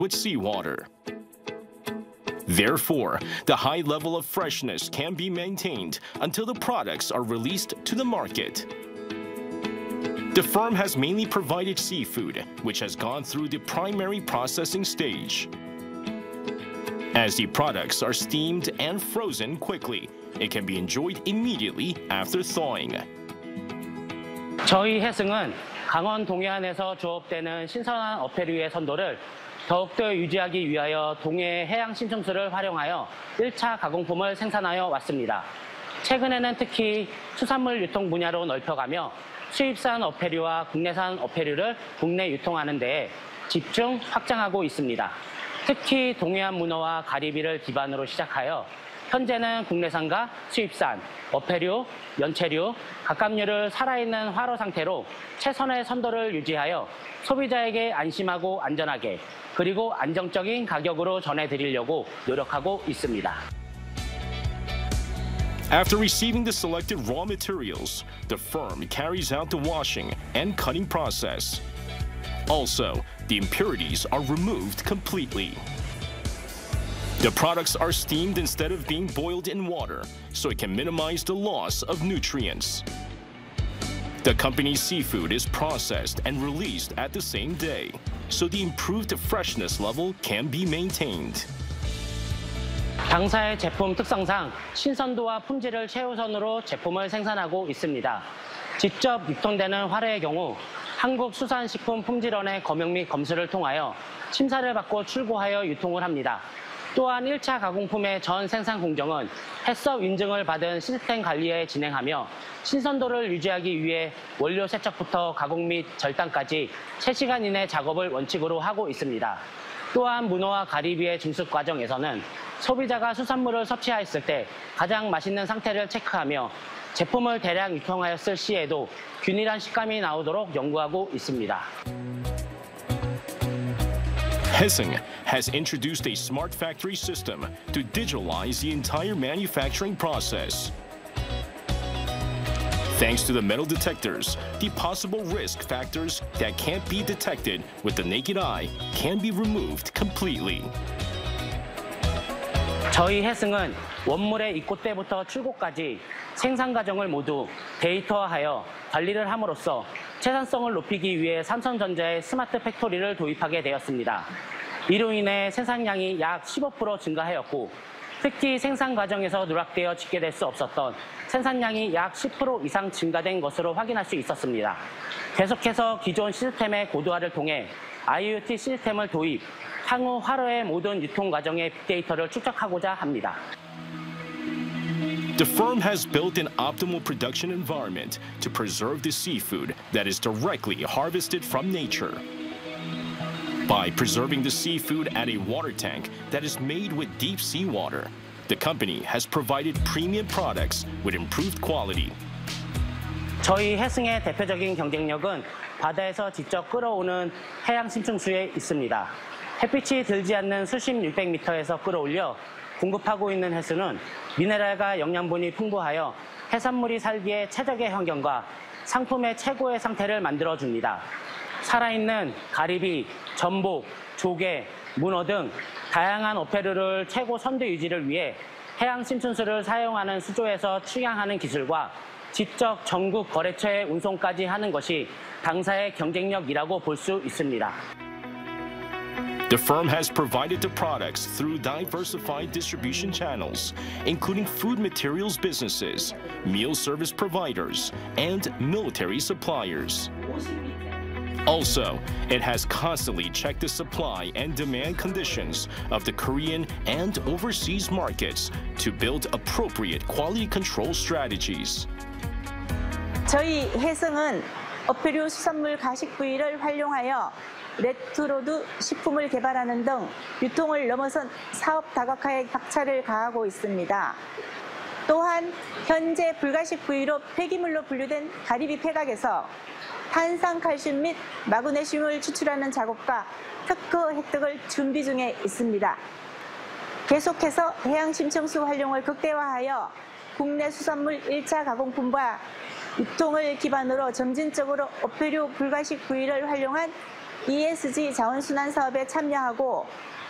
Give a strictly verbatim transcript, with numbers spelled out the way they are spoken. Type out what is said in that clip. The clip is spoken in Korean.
with seawater. Therefore, the high level of freshness can be maintained until the products are released to the market. The firm has mainly provided seafood, which has gone through the primary processing stage. As the products are steamed and frozen quickly, it can be enjoyed immediately after thawing. 저희 해승은 강원 동해안에서 조업되는 신선한 어패류의 선도를 더욱더 유지하기 위하여 동해 해양 심층수를 활용하여 일 차 가공품을 생산하여 왔습니다. 최근에는 특히 수산물 유통 분야로 넓혀가며 수입산 어패류와 국내산 어패류를 국내 유통하는 데에 집중 확장하고 있습니다. 특히 동해안 문어와 가리비를 기반으로 시작하여 현재는 국내산과 수입산, 어패류, 연체류, 갑각류를 살아있는 활어 상태로 최선의 선도를 유지하여 소비자에게 안심하고 안전하게 그리고 안정적인 가격으로 전해드리려고 노력하고 있습니다. After receiving the selected raw materials, the firm carries out the washing and cutting process. Also, the impurities are removed completely. The products are steamed instead of being boiled in water, so it can minimize the loss of nutrients. The company's seafood is processed and released at the same day, so the improved freshness level can be maintained. 당사의 제품 특성상 신선도와 품질을 최우선으로 제품을 생산하고 있습니다. 직접 유통되는 활어의 경우 한국수산식품품질원의 검역 및 검수를 통하여 심사를 받고 출고하여 유통을 합니다. 또한 일 차 가공품의 전 생산 공정은 해썹 인증을 받은 시스템 관리에 진행하며 신선도를 유지하기 위해 원료 세척부터 가공 및 절단까지 세 시간 이내 작업을 원칙으로 하고 있습니다. 또한 문어와 가리비의 증숙 과정에서는 소비자가 수산물을 섭취하였을 때 가장 맛있는 상태를 체크하며 제품을 대량 유통하였을 시에도 균일한 식감이 나오도록 연구하고 있습니다. Hessing has introduced a smart factory system to digitalize the entire manufacturing process. Thanks to the metal detectors, the possible risk factors that can't be detected with the naked eye can be removed completely. 저희 해승은 원물의 입고 때부터 출고까지 생산 과정을 모두 데이터화하여 관리를 함으로써 생산성을 높이기 위해 삼성전자의 스마트 팩토리를 도입하게 되었습니다. 이로 인해 생산량이 약 십오 퍼센트 증가하였고 특히 생산 과정에서 누락되어 집계될 수 없었던 생산량이 약 십 퍼센트 이상 증가된 것으로 확인할 수 있었습니다. 계속해서 기존 시스템의 고도화를 통해 아이오티 시스템을 도입, 향후 활어의 모든 유통 과정의 빅데이터를 축적하고자 합니다. The firm has built an optimal production environment to preserve the seafood that is directly harvested from nature. By preserving the seafood at a water tank that is made with deep sea water, the company has provided premium products with improved quality. 저희 해승의 대표적인 경쟁력은 바다에서 직접 끌어오는 해양 심층수에 있습니다. 햇빛이 들지 않는 수심 육백 미터에서 끌어올려 공급하고 있는 해수는 미네랄과 영양분이 풍부하여 해산물이 살기에 최적의 환경과 상품의 최고의 상태를 만들어줍니다. 살아있는 가리비, 전복, 조개, 문어 등 다양한 어패류를 최고 선도 유지를 위해 해양 심층수를 사용하는 수조에서 출항하는 기술과 직접 전국 거래처에 운송까지 하는 것이 당사의 경쟁력이라고 볼 수 있습니다. The firm has provided the products through diversified distribution channels, including food materials businesses, meal service providers, and military suppliers. Also, it has constantly checked the supply and demand conditions of the Korean and overseas markets to build appropriate quality control strategies. 저희 해승은 어패류 수산물 가식 부위를 활용하여 레트로드 식품을 개발하는 등 유통을 넘어선 사업 다각화에 박차를 가하고 있습니다. 또한 현재 불가식 부위로 폐기물로 분류된 가리비 폐각에서 탄산칼슘 및 마그네슘을 추출하는 작업과 특허 획득을 준비 중에 있습니다. 계속해서 해양 심층수 활용을 극대화하여 국내 수산물 일 차 가공품과 유통을 기반으로 점진적으로 어패류 불가식 부위를 활용한 이에스지 자원순환 사업에 참여하고